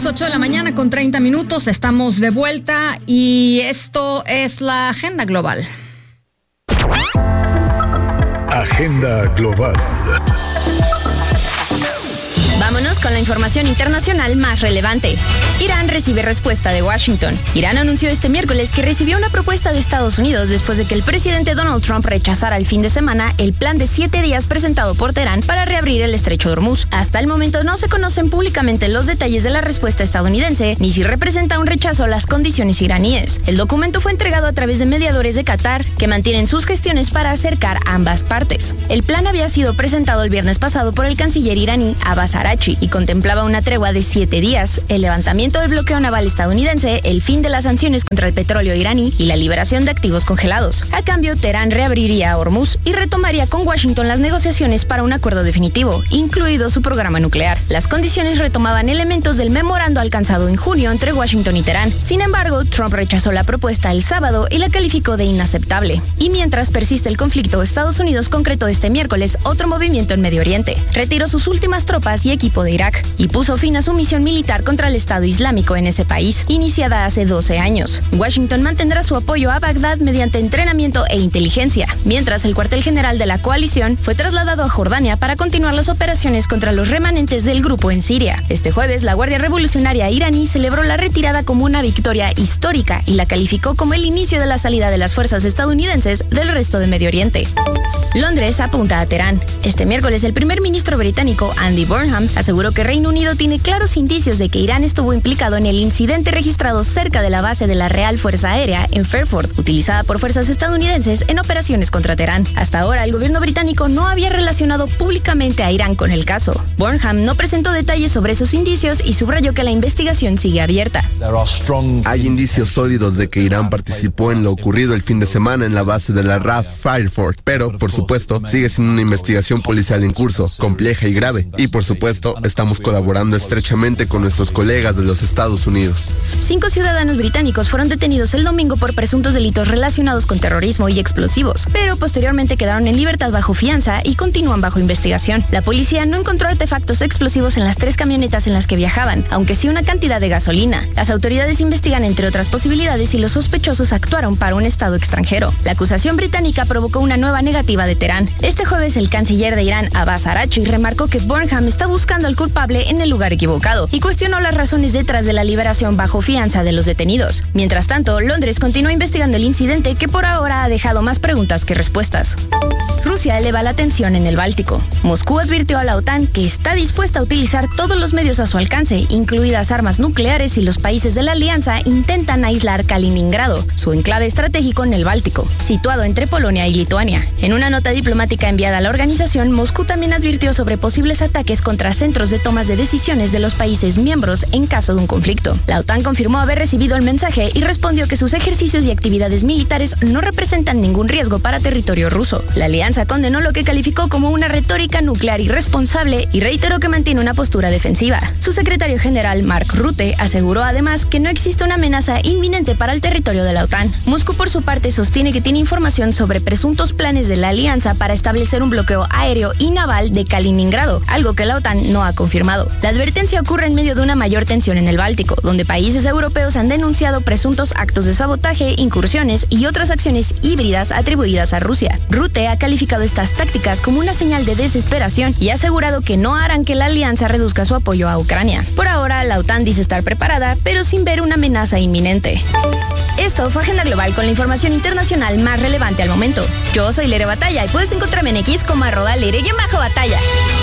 8 de la mañana con 30 minutos, estamos de vuelta y esto es la Agenda Global. Agenda Global. Vámonos con la información internacional más relevante. Irán recibe respuesta de Washington. Irán anunció este miércoles que recibió una propuesta de Estados Unidos después de que el presidente Donald Trump rechazara el fin de semana el plan de 7 días presentado por Teherán para reabrir el estrecho de Hormuz. Hasta el momento no se conocen públicamente los detalles de la respuesta estadounidense, ni si representa un rechazo a las condiciones iraníes. El documento fue entregado a través de mediadores de Qatar, que mantienen sus gestiones para acercar a ambas partes. El plan había sido presentado el viernes pasado por el canciller iraní Abbas Araghchi y contemplaba una tregua de 7 días, el levantamiento del bloqueo naval estadounidense, el fin de las sanciones contra el petróleo iraní y la liberación de activos congelados. A cambio, Teherán reabriría Hormuz y retomaría con Washington las negociaciones para un acuerdo definitivo, incluido su programa nuclear. Las condiciones retomaban elementos del memorando alcanzado en junio entre Washington y Teherán. Sin embargo, Trump rechazó la propuesta el sábado y la calificó de inaceptable. Y mientras persiste el conflicto, Estados Unidos concretó este miércoles otro movimiento en Medio Oriente. Retiró sus últimas tropas y equipo de Irak y puso fin a su misión militar contra el Estado Islámico en ese país, iniciada hace 12 años. Washington mantendrá su apoyo a Bagdad mediante entrenamiento e inteligencia, mientras el cuartel general de la coalición fue trasladado a Jordania para continuar las operaciones contra los remanentes del grupo en Siria. Este jueves, la Guardia Revolucionaria iraní celebró la retirada como una victoria histórica y la calificó como el inicio de la salida de las fuerzas estadounidenses del resto de Medio Oriente. Londres apunta a Teherán. Este miércoles, el primer ministro británico Andy Burnham aseguró que Reino Unido tiene claros indicios de que Irán estuvo implicado en el incidente registrado cerca de la base de la Real Fuerza Aérea en Fairford, utilizada por fuerzas estadounidenses en operaciones contra Teherán. Hasta ahora, el gobierno británico no había relacionado públicamente a Irán con el caso. Burnham no presentó detalles sobre esos indicios y subrayó que la investigación sigue abierta. Hay indicios sólidos de que Irán participó en lo ocurrido el fin de semana en la base de la RAF Fairford, pero, por supuesto, sigue siendo una investigación policial en curso, compleja y grave, y por supuesto, estamos colaborando estrechamente con nuestros colegas de los Estados Unidos. 5 ciudadanos británicos fueron detenidos el domingo por presuntos delitos relacionados con terrorismo y explosivos, pero posteriormente quedaron en libertad bajo fianza y continúan bajo investigación. La policía no encontró artefactos explosivos en las 3 camionetas en las que viajaban, aunque sí una cantidad de gasolina. Las autoridades investigan entre otras posibilidades si los sospechosos actuaron para un estado extranjero. La acusación británica provocó una nueva negativa de Teherán. Este jueves, el canciller de Irán, Abbas Araghchi, remarcó que Burnham está buscando al culpable en el lugar equivocado y cuestionó las razones detrás de la liberación bajo fianza de los detenidos. Mientras tanto, Londres continúa investigando el incidente, que por ahora ha dejado más preguntas que respuestas. Rusia eleva la tensión en el Báltico. Moscú advirtió a la OTAN que está dispuesta a utilizar todos los medios a su alcance, incluidas armas nucleares, si los países de la alianza intentan aislar Kaliningrado, su enclave estratégico en el Báltico, situado entre Polonia y Lituania. En una nota diplomática enviada a la organización, Moscú también advirtió sobre posibles ataques contra centros de tomas de decisiones de los países miembros en caso de un conflicto. La OTAN confirmó haber recibido el mensaje y respondió que sus ejercicios y actividades militares no representan ningún riesgo para territorio ruso. La alianza condenó lo que calificó como una retórica nuclear irresponsable y reiteró que mantiene una postura defensiva. Su secretario general, Mark Rutte, aseguró además que no existe una amenaza inminente para el territorio de la OTAN. Moscú, por su parte, sostiene que tiene información sobre presuntos planes de la alianza para establecer un bloqueo aéreo y naval de Kaliningrado, algo que la OTAN no ha confirmado. La advertencia ocurre en medio de una mayor tensión en el Báltico, donde países europeos han denunciado presuntos actos de sabotaje, incursiones y otras acciones híbridas atribuidas a Rusia. Rutte ha calificado estas tácticas como una señal de desesperación y ha asegurado que no harán que la alianza reduzca su apoyo a Ucrania. Por ahora, la OTAN dice estar preparada, pero sin ver una amenaza inminente. Esto fue Agenda Global con la información internacional más relevante al momento. Yo soy Lere Batalla y puedes encontrarme en X como @Lere_Batalla.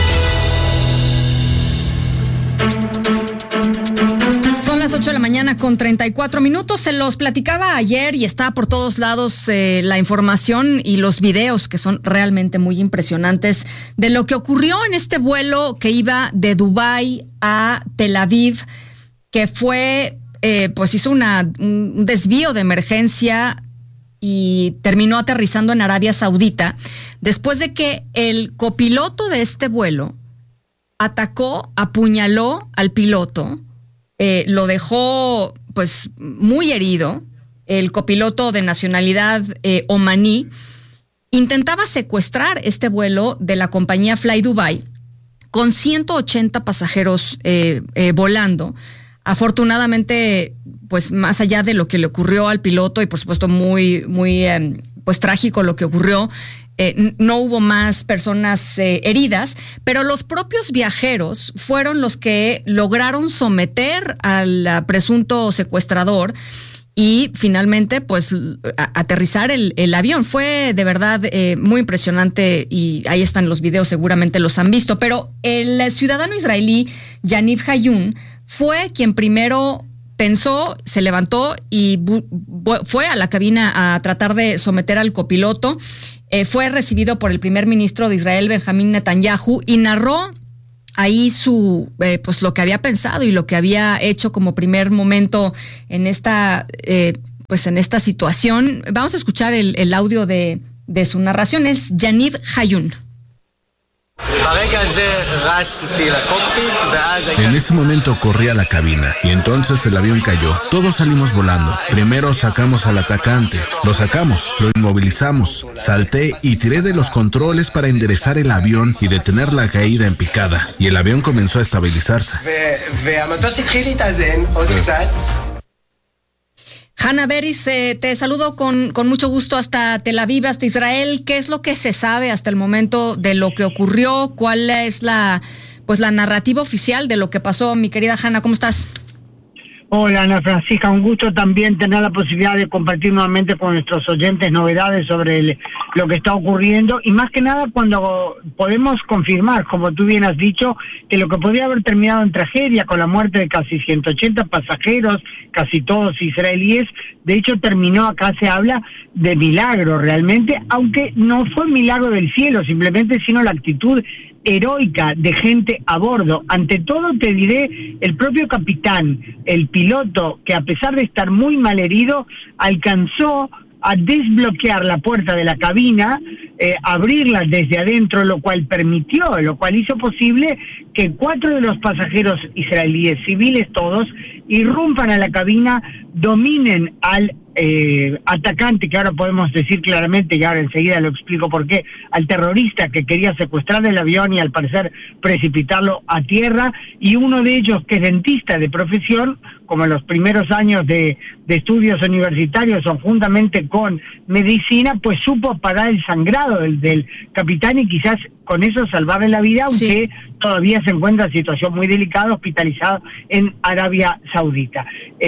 Son las 8 de la mañana con 34 minutos. Se los platicaba ayer y está por todos lados la información y los videos que son realmente muy impresionantes de lo que ocurrió en este vuelo que iba de Dubái a Tel Aviv, que fue, pues hizo un desvío de emergencia y terminó aterrizando en Arabia Saudita después de que el copiloto de este vuelo atacó, apuñaló al piloto, lo dejó pues muy herido. El copiloto de nacionalidad omaní intentaba secuestrar este vuelo de la compañía Fly Dubai con 180 pasajeros volando Afortunadamente, pues más allá de lo que le ocurrió al piloto y por supuesto muy pues trágico lo que ocurrió, no hubo más personas heridas, pero los propios viajeros fueron los que lograron someter al presunto secuestrador y finalmente pues aterrizar el avión. Fue de verdad muy impresionante y ahí están los videos, seguramente los han visto, pero el ciudadano israelí Yaniv Hayun fue quien primero pensó, se levantó y fue a la cabina a tratar de someter al copiloto. Fue recibido por el primer ministro de Israel, Benjamín Netanyahu, y narró ahí pues lo que había pensado y lo que había hecho como primer momento en esta pues en esta situación. Vamos a escuchar el audio de su narración. Es Yaniv Hayun. En ese momento corrí a la cabina y entonces el avión cayó. Todos salimos volando. Primero sacamos al atacante. Lo sacamos, lo inmovilizamos. Salté y tiré de los controles para enderezar el avión y detener la caída en picada. Y el avión comenzó a estabilizarse. Hannah Beris, te saludo con mucho gusto hasta Tel Aviv, hasta Israel. ¿Qué es lo que se sabe hasta el momento de lo que ocurrió? ¿Cuál es la narrativa oficial de lo que pasó? Mi querida Hannah, ¿cómo estás? Hola, Ana Francisca, un gusto también tener la posibilidad de compartir nuevamente con nuestros oyentes novedades sobre lo que está ocurriendo y más que nada cuando podemos confirmar, como tú bien has dicho, que lo que podría haber terminado en tragedia con la muerte de casi 180 pasajeros, casi todos israelíes, de hecho terminó, acá se habla de milagro realmente, aunque no fue milagro del cielo simplemente, sino la actitud heroica de gente a bordo. Ante todo te diré, el propio capitán, el piloto, que a pesar de estar muy mal herido, alcanzó a desbloquear la puerta de la cabina, abrirla desde adentro, lo cual hizo posible que 4 de los pasajeros israelíes, civiles todos, irrumpan a la cabina, dominen al atacante, que ahora podemos decir claramente, y ahora enseguida lo explico por qué, al terrorista que quería secuestrar el avión y al parecer precipitarlo a tierra, y uno de ellos, que es dentista de profesión, como en los primeros años de estudios universitarios o juntamente con medicina, pues supo parar el sangrado del capitán y quizás con eso salvarle la vida, aunque todavía se encuentra en situación muy delicada, hospitalizado en Arabia Saudita.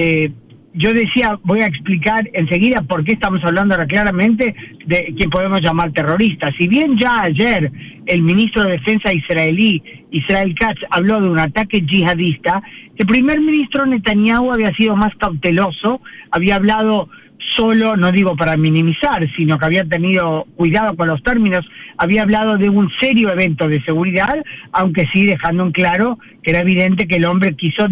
Yo decía, voy a explicar enseguida por qué estamos hablando ahora claramente de quien podemos llamar terrorista. Si bien ya ayer el ministro de Defensa israelí, Israel Katz, habló de un ataque yihadista, el primer ministro Netanyahu había sido más cauteloso, había hablado solo, no digo para minimizar, sino que había tenido cuidado con los términos, había hablado de un serio evento de seguridad, aunque sí dejando en claro que era evidente que el hombre quiso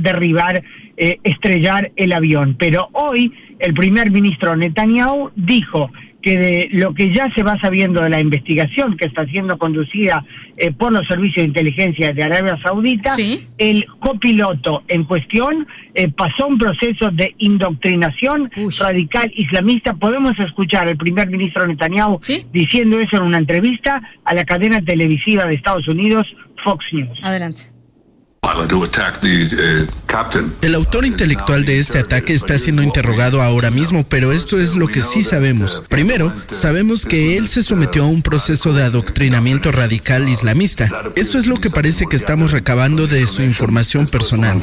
estrellar el avión. Pero hoy el primer ministro Netanyahu dijo que de lo que ya se va sabiendo de la investigación que está siendo conducida por los servicios de inteligencia de Arabia Saudita, el copiloto en cuestión pasó un proceso de indoctrinación radical islamista. Podemos escuchar al primer ministro Netanyahu diciendo eso en una entrevista a la cadena televisiva de Estados Unidos, Fox News. Adelante. El autor intelectual de este ataque está siendo interrogado ahora mismo, pero esto es lo que sí sabemos. Primero, sabemos que él se sometió a un proceso de adoctrinamiento radical islamista. Esto es lo que parece que estamos recabando de su información personal.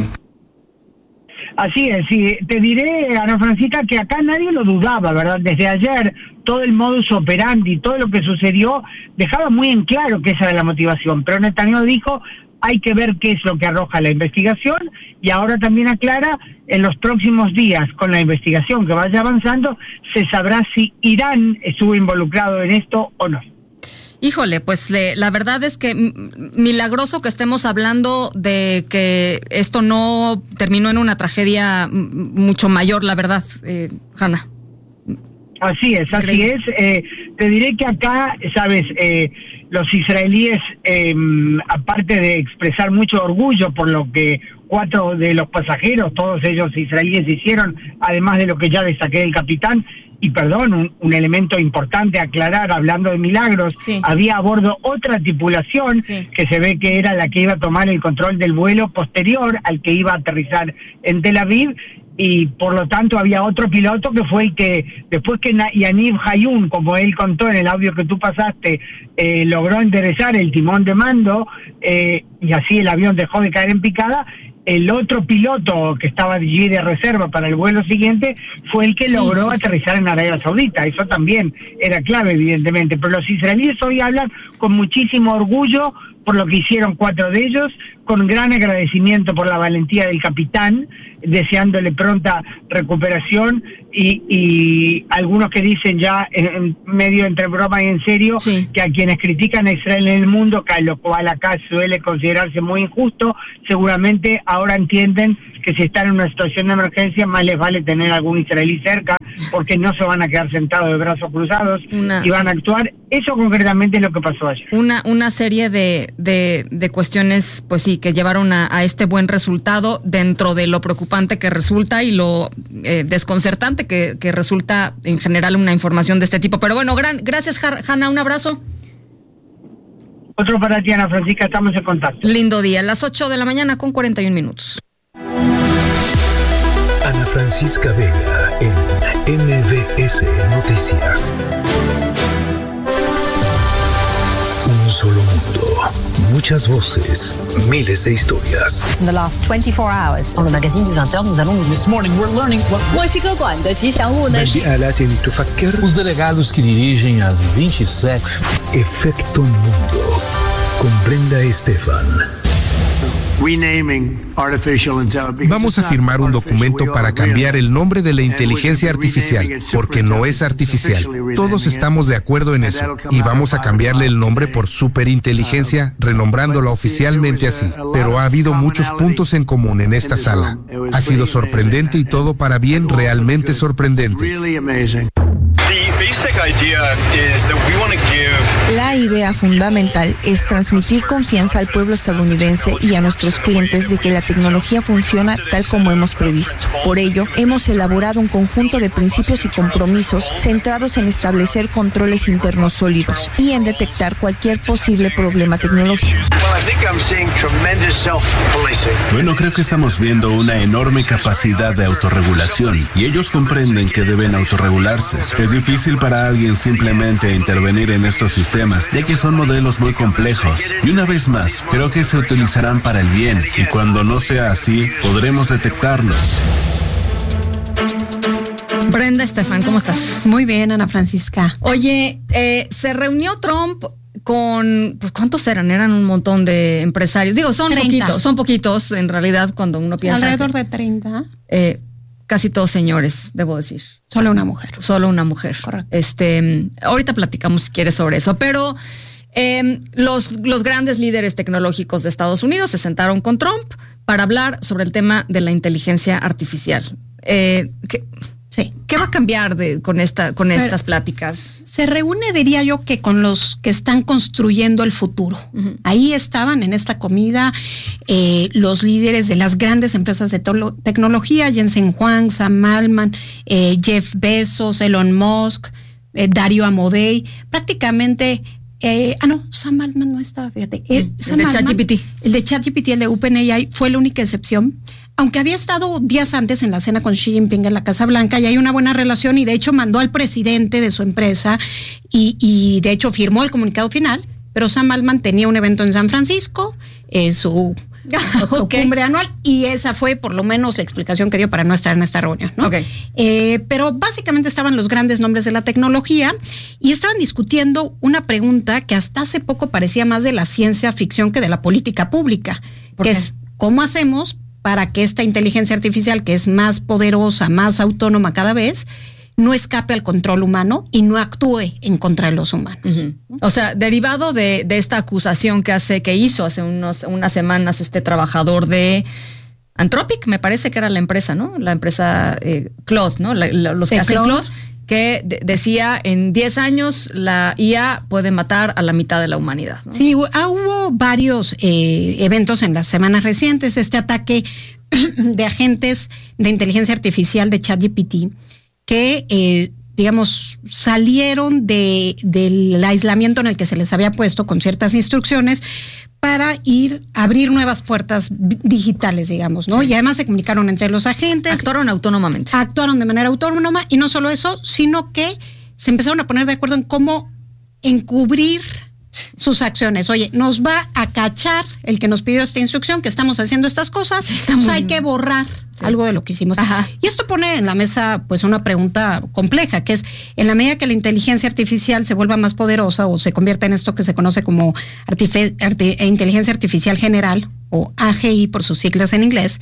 Así es, sí. Te diré, Ana Francisca, que acá nadie lo dudaba, ¿verdad? Desde ayer, todo el modus operandi, todo lo que sucedió, dejaba muy en claro que esa era la motivación. Pero Netanyahu dijo, hay que ver qué es lo que arroja la investigación, y ahora también aclara, en los próximos días, con la investigación que vaya avanzando, se sabrá si Irán estuvo involucrado en esto o no. Híjole, pues la verdad es que milagroso que estemos hablando de que esto no terminó en una tragedia mucho mayor, la verdad, Hannah. Así es. Te diré que acá, sabes, los israelíes, aparte de expresar mucho orgullo por lo que 4 de los pasajeros, todos ellos israelíes, hicieron, además de lo que ya destaqué del capitán, Y perdón, un elemento importante a aclarar, hablando de milagros, había a bordo otra tripulación que se ve que era la que iba a tomar el control del vuelo posterior al que iba a aterrizar en Tel Aviv, y por lo tanto había otro piloto que fue el que, después que Yaniv Hayun, como él contó en el audio que tú pasaste, logró enderezar el timón de mando, y así el avión dejó de caer en picada. El otro piloto que estaba allí de reserva para el vuelo siguiente fue el que logró aterrizar en Arabia Saudita. Eso también era clave, evidentemente. Pero los israelíes hoy hablan con muchísimo orgullo por lo que hicieron 4 de ellos, con gran agradecimiento por la valentía del capitán, deseándole pronta recuperación, y algunos que dicen ya en medio entre broma y en serio que a quienes critican a Israel en el mundo, que lo cual acá suele considerarse muy injusto, seguramente ahora entienden que si están en una situación de emergencia más les vale tener algún israelí cerca, porque no se van a quedar sentados de brazos cruzados y van a actuar. Eso concretamente es lo que pasó ayer. Una serie de cuestiones, pues sí, que llevaron a este buen resultado dentro de lo preocupante que resulta y lo desconcertante que resulta en general una información de este tipo. Pero bueno, gracias, Hanna, un abrazo. Otro para ti, Ana Francisca, estamos en contacto. Lindo día, las 8:41 con 41 minutos. Ana Francisca Vega en MBS Noticias. Un solo mundo, muchas voces, miles de historias. In the last 24 hours, dans le magazine du 20h, nous allons This morning we're learning what Os delegados que dirigem as 27. Efecto Mundo, con Brenda Estefan. Vamos a firmar un documento para cambiar el nombre de la inteligencia artificial, porque no es artificial. Todos estamos de acuerdo en eso. Y vamos a cambiarle el nombre por superinteligencia, renombrándola oficialmente así. Pero ha habido muchos puntos en común en esta sala. Ha sido sorprendente y todo para bien, realmente sorprendente. La idea fundamental es transmitir confianza al pueblo estadounidense y a nuestros clientes de que la tecnología funciona tal como hemos previsto. Por ello, hemos elaborado un conjunto de principios y compromisos centrados en establecer controles internos sólidos y en detectar cualquier posible problema tecnológico. Bueno, creo que estamos viendo una enorme capacidad de autorregulación y ellos comprenden que deben autorregularse. Es difícil para alguien simplemente intervenir en estos sistemas, ya que son modelos muy complejos. Y una vez más, creo que se utilizarán para el bien, y cuando no sea así, podremos detectarlos. Brenda Estefan, ¿cómo estás? Muy bien, Ana Francisca. Oye, se reunió Trump con, pues, ¿cuántos eran? Eran un montón de empresarios. Digo, son 30. Son poquitos en realidad cuando uno piensa. Alrededor de 30. Casi todos señores, debo decir. Solo una mujer. Solo una mujer. Correcto. Ahorita platicamos si quieres sobre eso, pero los grandes líderes tecnológicos de Estados Unidos se sentaron con Trump para hablar sobre el tema de la inteligencia artificial. ¿Qué va a cambiar con estas pláticas? Se reúne, diría yo, que con los que están construyendo el futuro. Uh-huh. Ahí estaban en esta comida los líderes de las grandes empresas de tecnología, Jensen Huang, Sam Altman, Jeff Bezos, Elon Musk, Dario Amodei, prácticamente. Sam Altman no estaba, fíjate. El de ChatGPT. El de ChatGPT, el de OpenAI, fue la única excepción. Aunque había estado días antes en la cena con Xi Jinping en la Casa Blanca, y hay una buena relación, y de hecho mandó al presidente de su empresa y de hecho firmó el comunicado final, pero Sam Altman tenía un evento en San Francisco, su cumbre anual, y esa fue por lo menos la explicación que dio para no estar en esta reunión, ¿no? Okay. Pero básicamente estaban los grandes nombres de la tecnología y estaban discutiendo una pregunta que hasta hace poco parecía más de la ciencia ficción que de la política pública, que es ¿cómo hacemos para que esta inteligencia artificial, que es más poderosa, más autónoma cada vez, no escape al control humano y no actúe en contra de los humanos? Uh-huh. ¿No? O sea, derivado de esta acusación que hizo hace unas semanas este trabajador de Anthropic, me parece que era la empresa, ¿no? La empresa Claude, ¿no? Los que hacen Claude, que decía en 10 años la IA puede matar a la mitad de la humanidad, ¿no? Sí, hubo varios eventos en las semanas recientes. Este ataque de agentes de inteligencia artificial de ChatGPT que digamos, salieron del aislamiento en el que se les había puesto con ciertas instrucciones para abrir nuevas puertas digitales, digamos, ¿no? Sí. Y además se comunicaron entre los agentes. Actuaron autónomamente. Actuaron de manera autónoma, y no solo eso, sino que se empezaron a poner de acuerdo en cómo encubrir sus acciones. Oye, nos va a cachar el que nos pidió esta instrucción, que estamos haciendo estas cosas, pues hay que borrar algo de lo que hicimos. Ajá. Y esto pone en la mesa pues una pregunta compleja, que es, en la medida que la inteligencia artificial se vuelva más poderosa o se convierta en esto que se conoce como inteligencia artificial general, o AGI por sus siglas en inglés,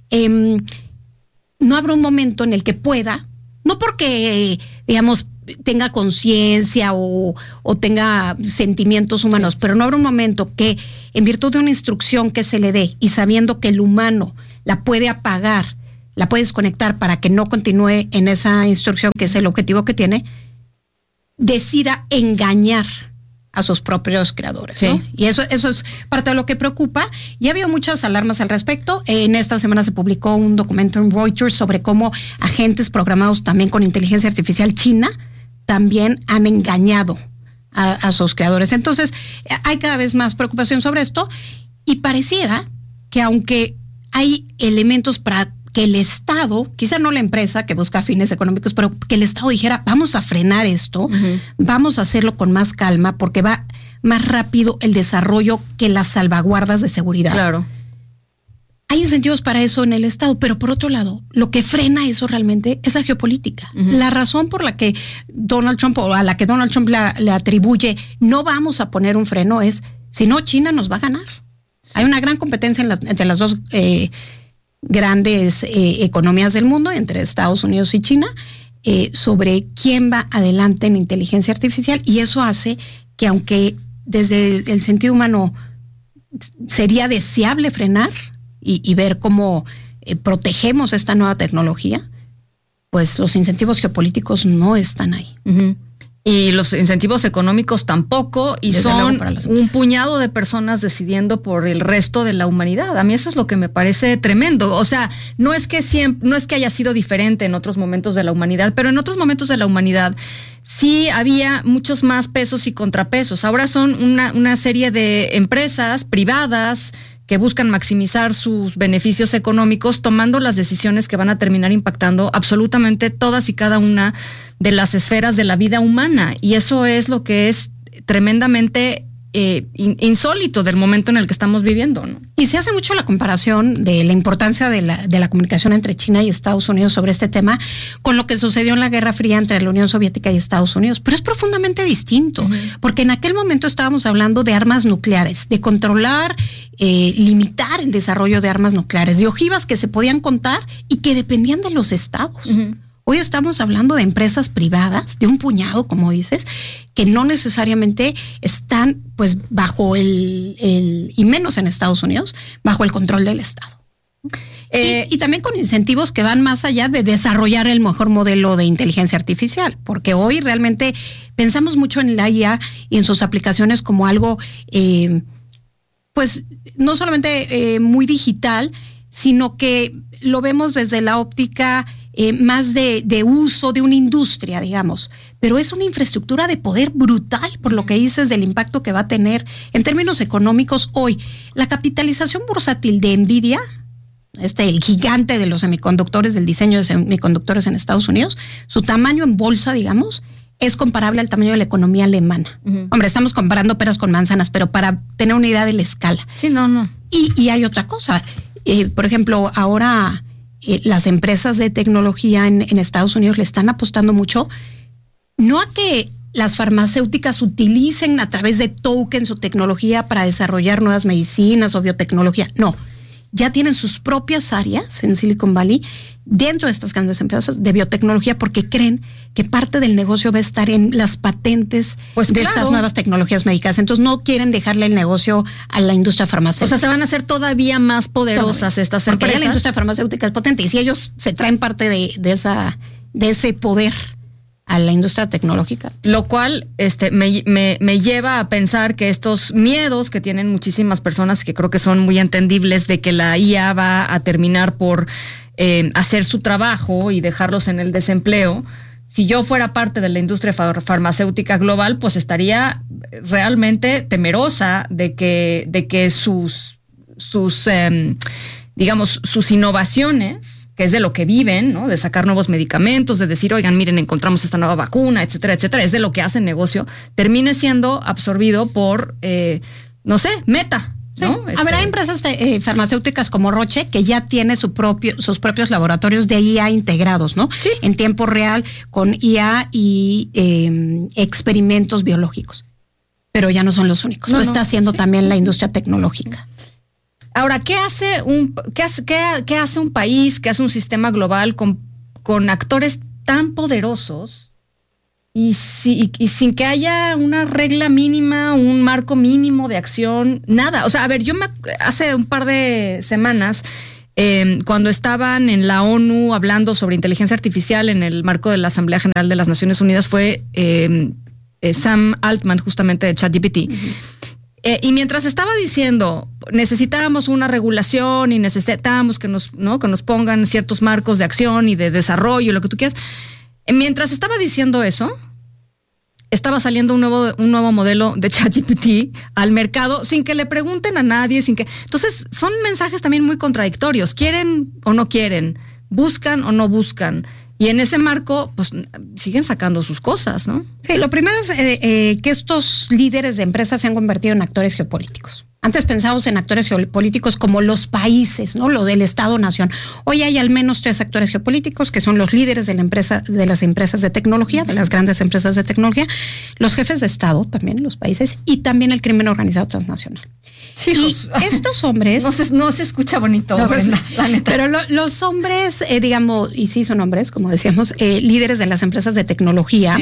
no habrá un momento en el que pueda, no porque, digamos, tenga conciencia o tenga sentimientos humanos, sí, pero no habrá un momento que, en virtud de una instrucción que se le dé y sabiendo que el humano la puede apagar, la puede desconectar para que no continúe en esa instrucción, que es el objetivo que tiene, decida engañar a sus propios creadores, ¿no? Sí. Y eso es parte de lo que preocupa. Ya había muchas alarmas al respecto. En esta semana se publicó un documento en Reuters sobre cómo agentes programados también con inteligencia artificial china también han engañado a sus creadores. Entonces, hay cada vez más preocupación sobre esto, y pareciera que, aunque hay elementos para que el Estado, quizá no la empresa que busca fines económicos, pero que el Estado dijera, vamos a frenar esto, vamos a hacerlo con más calma, porque va más rápido el desarrollo que las salvaguardas de seguridad. Claro. Hay incentivos para eso en el Estado, pero por otro lado, lo que frena eso realmente es la geopolítica. La razón por la que Donald Trump, o a la que Donald Trump le atribuye, no vamos a poner un freno, es, si no, China nos va a ganar. Sí. Hay una gran competencia entre las dos grandes economías del mundo, entre Estados Unidos y China, sobre quién va adelante en inteligencia artificial, y eso hace que, aunque desde el sentido humano sería deseable frenar y ver cómo protegemos esta nueva tecnología, pues los incentivos geopolíticos no están ahí. Y los incentivos económicos tampoco, y desde son un puñado de personas decidiendo por el resto de la humanidad. A mí eso es lo que me parece tremendo. O sea, no es que haya sido diferente en otros momentos de la humanidad, pero en otros momentos de la humanidad sí había muchos más pesos y contrapesos. Ahora son una serie de empresas privadas que buscan maximizar sus beneficios económicos, tomando las decisiones que van a terminar impactando absolutamente todas y cada una de las esferas de la vida humana. Y eso es lo que es tremendamente insólito del momento en el que estamos viviendo, ¿no? Y se hace mucho la comparación de la importancia de la comunicación entre China y Estados Unidos sobre este tema con lo que sucedió en la Guerra Fría entre la Unión Soviética y Estados Unidos, pero es profundamente distinto, porque en aquel momento estábamos hablando de armas nucleares, de controlar, limitar el desarrollo de armas nucleares, de ojivas que se podían contar y que dependían de los estados. Hoy estamos hablando de empresas privadas, de un puñado, como dices, que no necesariamente están, pues, bajo y menos en Estados Unidos, bajo el control del Estado. Y también con incentivos que van más allá de desarrollar el mejor modelo de inteligencia artificial, porque hoy realmente pensamos mucho en la IA y en sus aplicaciones como algo, pues, no solamente muy digital, sino que lo vemos desde la óptica más de uso de una industria, digamos, pero es una infraestructura de poder brutal, por lo que dices del impacto que va a tener en términos económicos hoy. La capitalización bursátil de NVIDIA, el gigante de los semiconductores, del diseño de semiconductores en Estados Unidos, su tamaño en bolsa, digamos, es comparable al tamaño de la economía alemana. Hombre, estamos comparando peras con manzanas, pero para tener una idea de la escala. Sí, no. Y hay otra cosa. Por ejemplo, ahora las empresas de tecnología en Estados Unidos le están apostando mucho, no a que las farmacéuticas utilicen a través de tokens o tecnología para desarrollar nuevas medicinas o biotecnología, no. Ya tienen sus propias áreas en Silicon Valley dentro de estas grandes empresas de biotecnología, porque creen que parte del negocio va a estar en las patentes de estas nuevas tecnologías médicas. Entonces no quieren dejarle el negocio a la industria farmacéutica. O sea, se van a hacer todavía más poderosas estas empresas. Porque la industria farmacéutica es potente, y si ellos se traen parte de ese poder a la industria tecnológica. Lo cual me lleva a pensar que estos miedos que tienen muchísimas personas, que creo que son muy entendibles, de que la IA va a terminar por hacer su trabajo y dejarlos en el desempleo, si yo fuera parte de la industria farmacéutica global, pues estaría realmente temerosa de que sus innovaciones, que es de lo que viven, ¿no? De sacar nuevos medicamentos, de decir, oigan, miren, encontramos esta nueva vacuna, etcétera, etcétera, es de lo que hacen negocio, termine siendo absorbido por, Meta. Sí. ¿No? Habrá empresas farmacéuticas como Roche que ya tiene sus propios laboratorios de IA integrados, ¿no? Sí. En tiempo real con IA y experimentos biológicos. Pero ya no son los únicos. Lo está haciendo también la industria tecnológica. Ahora, ¿qué hace un país, qué hace un sistema global con actores tan poderosos y sin que haya una regla mínima, un marco mínimo de acción, nada? O sea, a ver, hace un par de semanas, cuando estaban en la ONU hablando sobre inteligencia artificial en el marco de la Asamblea General de las Naciones Unidas, fue Sam Altman, justamente de ChatGPT. Y mientras estaba diciendo, necesitábamos una regulación y necesitamos que nos pongan ciertos marcos de acción y de desarrollo, lo que tú quieras. Mientras estaba diciendo eso, estaba saliendo un nuevo modelo de ChatGPT al mercado sin que le pregunten a nadie, Entonces, son mensajes también muy contradictorios. ¿Quieren o no quieren? ¿Buscan o no buscan? Y en ese marco, pues, siguen sacando sus cosas, ¿no? Sí, lo primero es que estos líderes de empresas se han convertido en actores geopolíticos. Antes pensábamos en actores geopolíticos como los países, ¿no? Lo del Estado-nación. Hoy hay al menos 3 actores geopolíticos que son los líderes de las empresas de tecnología, de las grandes empresas de tecnología, los jefes de Estado también, los países, y también el crimen organizado transnacional. Chicos, y estos hombres... No se escucha bonito, Brenda, la neta. Pero los hombres, y sí son hombres, como decíamos, líderes de las empresas de tecnología,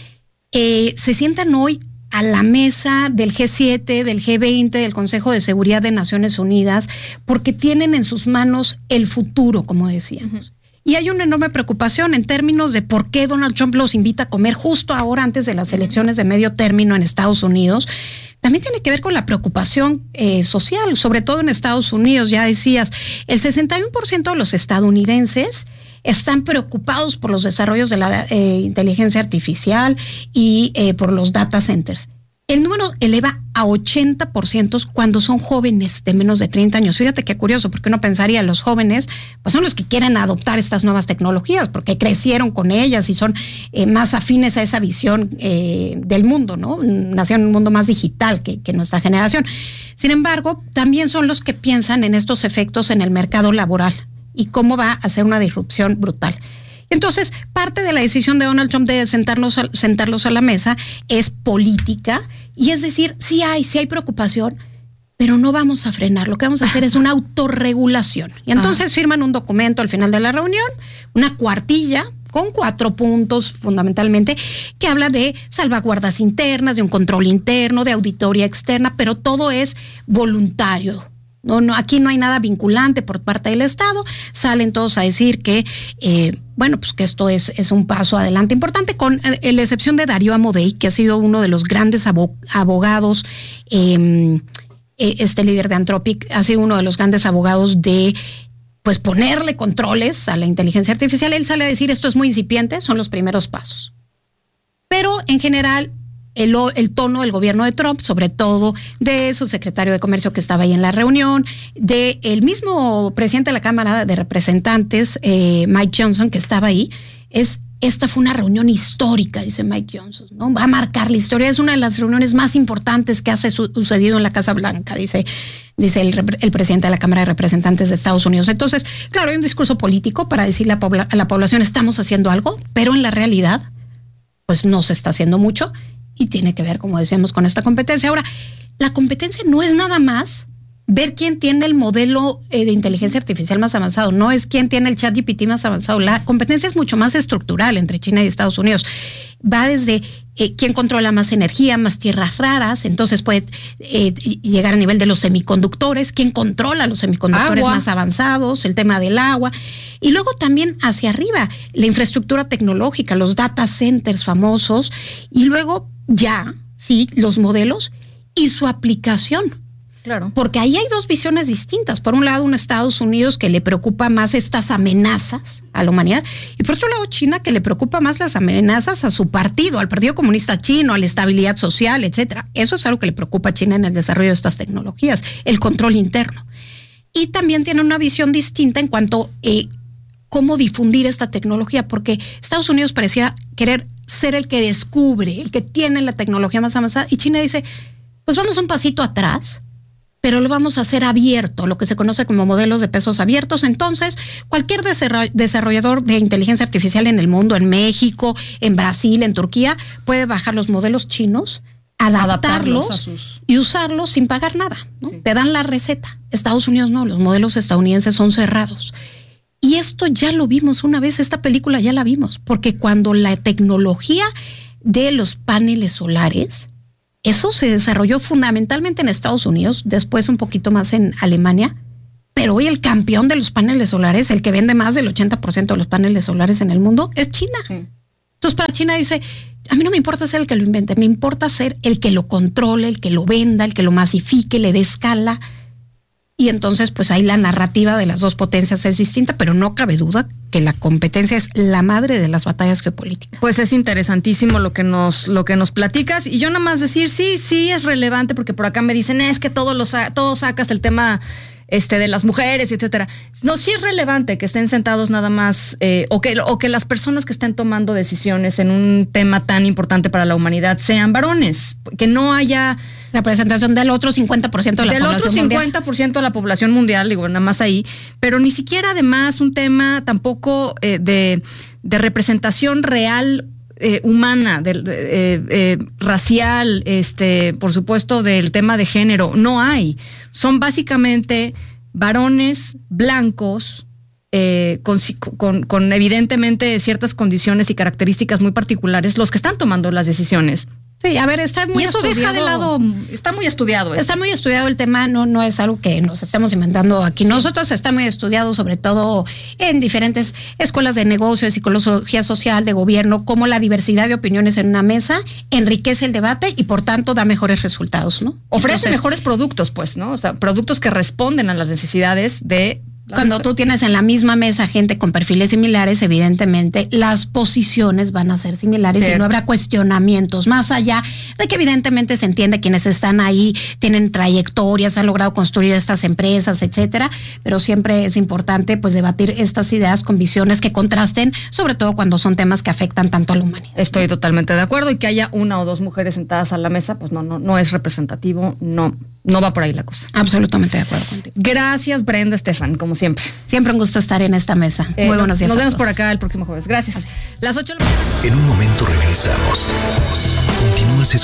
se sientan hoy a la mesa del G7, del G20, del Consejo de Seguridad de Naciones Unidas, porque tienen en sus manos el futuro, como decíamos. Y hay una enorme preocupación en términos de por qué Donald Trump los invita a comer justo ahora antes de las elecciones de medio término en Estados Unidos. También tiene que ver con la preocupación social, sobre todo en Estados Unidos. Ya decías, el 61% de los estadounidenses están preocupados por los desarrollos de la inteligencia artificial y por los data centers. El número eleva a 80% cuando son jóvenes de menos de 30 años. Fíjate qué curioso, porque uno pensaría los jóvenes pues son los que quieren adoptar estas nuevas tecnologías, porque crecieron con ellas y son más afines a esa visión del mundo, ¿no? Nacieron en un mundo más digital que nuestra generación. Sin embargo, también son los que piensan en estos efectos en el mercado laboral y cómo va a ser una disrupción brutal. Entonces, parte de la decisión de Donald Trump de sentarlos a la mesa es política, y es decir, sí hay preocupación, pero no vamos a frenar. Lo que vamos a hacer es una autorregulación. Y entonces firman un documento al final de la reunión, una cuartilla con 4 puntos fundamentalmente, que habla de salvaguardas internas, de un control interno, de auditoría externa, pero todo es voluntario. No, aquí no hay nada vinculante por parte del Estado. Salen todos a decir que, que esto es un paso adelante importante, con la excepción de Darío Amodei, que ha sido uno de los grandes abogados, este líder de Anthropic, ha sido uno de los grandes abogados de ponerle controles a la inteligencia artificial. Él sale a decir, esto es muy incipiente, son los primeros pasos. Pero en general, el tono del gobierno de Trump, sobre todo de su secretario de Comercio que estaba ahí en la reunión, de el mismo presidente de la Cámara de Representantes, Mike Johnson, que estaba ahí, esta fue una reunión histórica, dice Mike Johnson, ¿no? Va a marcar la historia, es una de las reuniones más importantes que ha sucedido en la Casa Blanca, dice el presidente de la Cámara de Representantes de Estados Unidos. Entonces, claro, hay un discurso político para decirle a la población, estamos haciendo algo, pero en la realidad, pues no se está haciendo mucho. Y tiene que ver, como decíamos, con esta competencia. Ahora, la competencia no es nada más ver quién tiene el modelo de inteligencia artificial más avanzado, no es quién tiene el ChatGPT más avanzado. La competencia es mucho más estructural entre China y Estados Unidos. Va desde quién controla más energía, más tierras raras, entonces puede llegar a nivel de los semiconductores, quién controla los semiconductores más avanzados, el tema del agua, y luego también hacia arriba, la infraestructura tecnológica, los data centers famosos, y luego ya, sí, los modelos y su aplicación. Claro. Porque ahí hay dos visiones distintas. Por un lado, un Estados Unidos que le preocupa más estas amenazas a la humanidad, y por otro lado, China, que le preocupa más las amenazas a su partido, al Partido Comunista Chino, a la estabilidad social, etcétera. Eso es algo que le preocupa a China en el desarrollo de estas tecnologías, el control interno. Y también tiene una visión distinta en cuanto a cómo difundir esta tecnología, porque Estados Unidos parecía querer ser el que descubre, el que tiene la tecnología más avanzada, y China dice, pues vamos un pasito atrás, pero lo vamos a hacer abierto, lo que se conoce como modelos de pesos abiertos. Entonces, cualquier desarrollador de inteligencia artificial en el mundo, en México, en Brasil, en Turquía, puede bajar los modelos chinos, adaptarlos y usarlos sin pagar nada, ¿no? Sí. Te dan la receta. Estados Unidos no, los modelos estadounidenses son cerrados. Y esto ya lo vimos una vez, esta película ya la vimos, porque cuando la tecnología de los paneles solares, eso se desarrolló fundamentalmente en Estados Unidos, después un poquito más en Alemania, pero hoy el campeón de los paneles solares, el que vende más del 80% de los paneles solares en el mundo, es China. Sí. Entonces para China dice, a mí no me importa ser el que lo invente, me importa ser el que lo controle, el que lo venda, el que lo masifique, le dé escala. Y entonces, pues ahí la narrativa de las dos potencias es distinta, pero no cabe duda que la competencia es la madre de las batallas geopolíticas. Pues es interesantísimo lo que nos platicas. Y yo nada más decir, sí es relevante, porque por acá me dicen, es que todo sacas el tema de las mujeres, etcétera. No, sí es relevante que estén sentados nada más, o que las personas que estén tomando decisiones en un tema tan importante para la humanidad sean varones, que no haya representación del otro 50% de la población mundial. Del otro 50% de la población mundial, digo, nada más ahí, pero ni siquiera además un tema tampoco de representación real humana, racial, por supuesto del tema de género, no hay. Son básicamente varones blancos con evidentemente ciertas condiciones y características muy particulares los que están tomando las decisiones. Sí, a ver, está muy estudiado. Y eso deja de lado, está muy estudiado. Está muy estudiado el tema, no es algo que nos estemos inventando aquí. Sí. Nosotros está muy estudiado, sobre todo en diferentes escuelas de negocio, de psicología social, de gobierno, cómo la diversidad de opiniones en una mesa enriquece el debate y por tanto da mejores resultados, ¿no? Ofrece mejores productos, pues, ¿no? O sea, productos que responden a las necesidades de... Cuando tú tienes en la misma mesa gente con perfiles similares, evidentemente las posiciones van a ser similares. Cierto. Y no habrá cuestionamientos, más allá de que evidentemente se entiende quienes están ahí, tienen trayectorias, han logrado construir estas empresas, etcétera, pero siempre es importante pues debatir estas ideas con visiones que contrasten, sobre todo cuando son temas que afectan tanto a la humanidad. Estoy totalmente de acuerdo, y que haya una o dos mujeres sentadas a la mesa, pues no es representativo, no va por ahí la cosa. Absolutamente de acuerdo contigo. Gracias, Brenda Estefan, como siempre. Siempre un gusto estar en esta mesa. Muy buenos días. Nos vemos por acá el próximo jueves. Gracias. Las 8 de la mañana. En un momento regresamos. Continúas